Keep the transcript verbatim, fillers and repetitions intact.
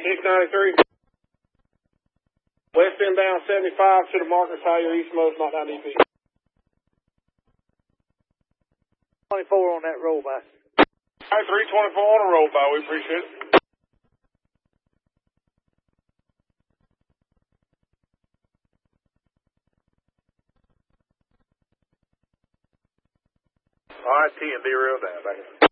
six ninety-three. West end down seventy-five to the markers high, your eastmost, not down D P. twenty-four on that roll by. All right, three twenty-four on a roll by. We appreciate it. All right, T and B real down. Back in.